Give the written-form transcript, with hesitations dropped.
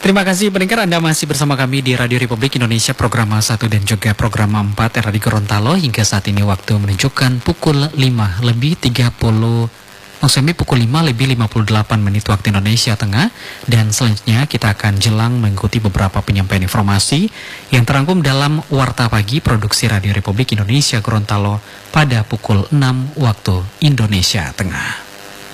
Terima kasih pendengar, Anda masih bersama kami di Radio Republik Indonesia program 1 dan juga program 4 era di Gorontalo. Hingga saat ini waktu menunjukkan pukul 5 lebih 58 menit waktu Indonesia Tengah. Dan selanjutnya kita akan jelang mengikuti beberapa penyampaian informasi yang terangkum dalam Warta Pagi Produksi Radio Republik Indonesia Gorontalo pada pukul 6 waktu Indonesia Tengah.